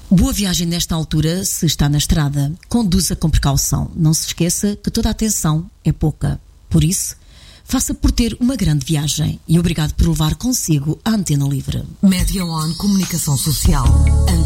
Boa viagem nesta altura se está na estrada. Conduza com precaução. Não se esqueça que toda a atenção é pouca. Por isso, faça por ter uma grande viagem e obrigado por levar consigo a Antena Livre. Média One Comunicação Social.